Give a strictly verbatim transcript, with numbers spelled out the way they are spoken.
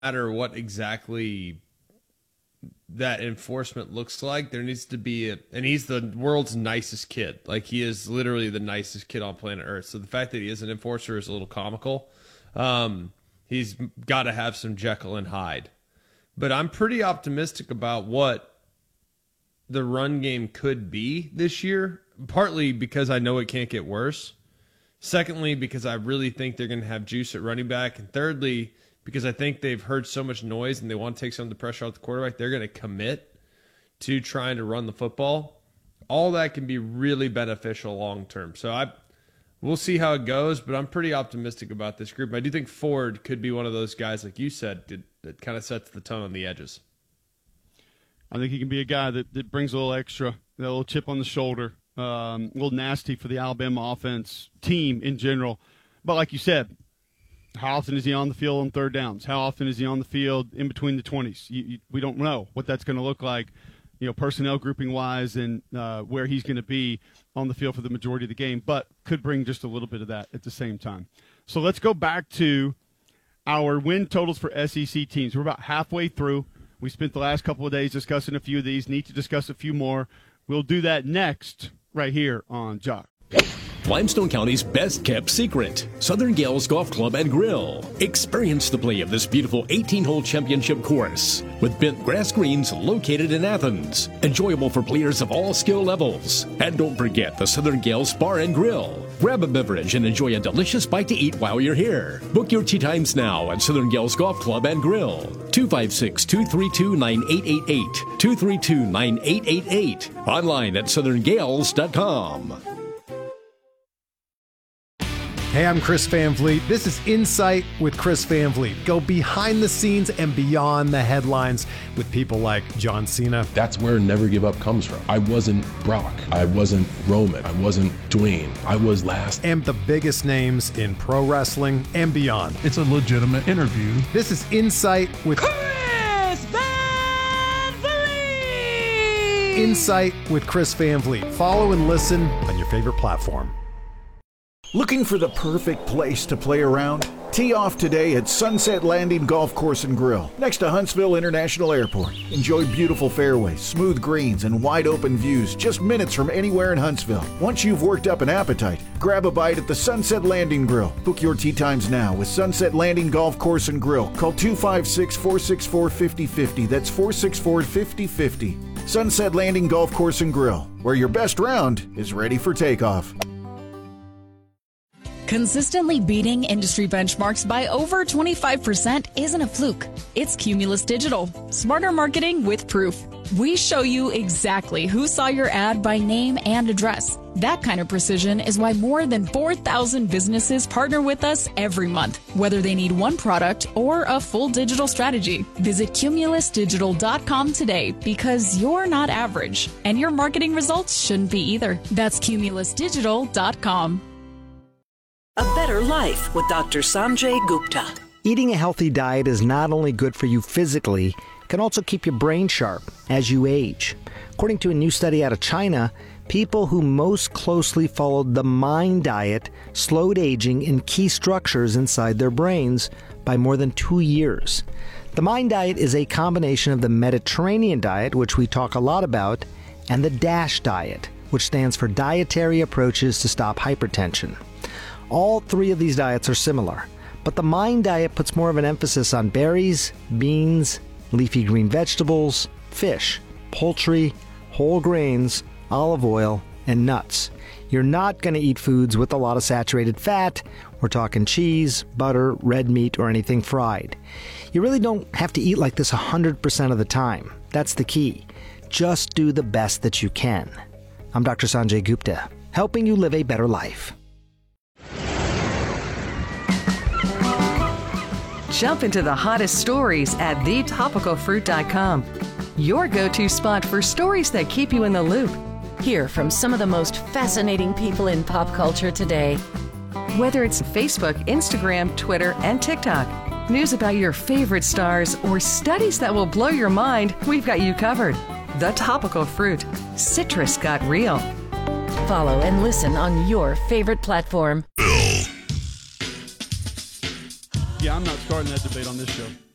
matter what exactly that enforcement looks like, there needs to be a, and he's the world's nicest kid. Like, he is literally the nicest kid on planet Earth. So the fact that he is an enforcer is a little comical. Um, he's got to have some Jekyll and Hyde. But I'm pretty optimistic about what the run game could be this year, partly because I know it can't get worse. Secondly, because I really think they're going to have juice at running back. And thirdly, because I think they've heard so much noise and they want to take some of the pressure off the quarterback, they're going to commit to trying to run the football. All that can be really beneficial long term. So I, we'll see how it goes, but I'm pretty optimistic about this group. I do think Ford could be one of those guys, like you said, that, that kind of sets the tone on the edges. I think he can be a guy that, that brings a little extra, a little chip on the shoulder, um, a little nasty for the Alabama offense team in general. But like you said, how often is he on the field on third downs? How often is he on the field in between the twenties? You, you, we don't know what that's going to look like, you know, personnel grouping wise, and uh, where he's going to be on the field for the majority of the game, but could bring just a little bit of that at the same time. So let's go back to our win totals for S E C teams. We're about halfway through. We spent the last couple of days discussing a few of these. Need to discuss a few more. We'll do that next right here on Jock. Limestone County's best-kept secret, Southern Gales Golf Club and Grill. Experience the play of this beautiful eighteen-hole championship course with bent grass greens located in Athens. Enjoyable for players of all skill levels. And don't forget the Southern Gales Bar and Grill. Grab a beverage and enjoy a delicious bite to eat while you're here. Book your tee times now at Southern Gales Golf Club and Grill. two five six, two three two, nine eight eight eight. two three two, nine eight eight eight. Online at southern gales dot com. Hey, I'm Chris Van Vliet. This is Insight with Chris Van Vliet. Go behind the scenes and beyond the headlines with people like John Cena. That's where Never Give Up comes from. I wasn't Brock. I wasn't Roman. I wasn't Dwayne. I was last. And the biggest names in pro wrestling and beyond. It's a legitimate interview. This is Insight with Chris Van Vliet. Insight with Chris Van Vliet. Follow and listen on your favorite platform. Looking for the perfect place to play around? Tee off today at Sunset Landing Golf Course and Grill, next to Huntsville International Airport. Enjoy beautiful fairways, smooth greens, and wide open views just minutes from anywhere in Huntsville. Once you've worked up an appetite, grab a bite at the Sunset Landing Grill. Book your tee times now with Sunset Landing Golf Course and Grill. Call two five six, four six four, five zero five zero. That's four six four, five zero five zero. Sunset Landing Golf Course and Grill, where your best round is ready for takeoff. Consistently beating industry benchmarks by over twenty-five percent isn't a fluke. It's Cumulus Digital. Smarter marketing with proof. We show you exactly who saw your ad by name and address. That kind of precision is why more than four thousand businesses partner with us every month, whether they need one product or a full digital strategy. Visit cumulus digital dot com today, because you're not average, and your marketing results shouldn't be either. That's cumulus digital dot com. A Better Life with Doctor Sanjay Gupta. Eating a healthy diet is not only good for you physically, it can also keep your brain sharp as you age. According to a new study out of China, people who most closely followed the MIND diet slowed aging in key structures inside their brains by more than two years. The MIND diet is a combination of the Mediterranean diet, which we talk a lot about, and the DASH diet, which stands for Dietary Approaches to Stop Hypertension. All three of these diets are similar, but the MIND diet puts more of an emphasis on berries, beans, leafy green vegetables, fish, poultry, whole grains, olive oil, and nuts. You're not going to eat foods with a lot of saturated fat. We're talking cheese, butter, red meat, or anything fried. You really don't have to eat like this one hundred percent of the time. That's the key. Just do the best that you can. I'm Doctor Sanjay Gupta, helping you live a better life. Jump into the hottest stories at the topical fruit dot com. Your go-to spot for stories that keep you in the loop. Hear from some of the most fascinating people in pop culture today. Whether it's Facebook, Instagram, Twitter, and TikTok, news about your favorite stars, or studies that will blow your mind, we've got you covered. The Topical Fruit. Citrus got real. Follow and listen on your favorite platform. Yeah, I'm not starting that debate on this show.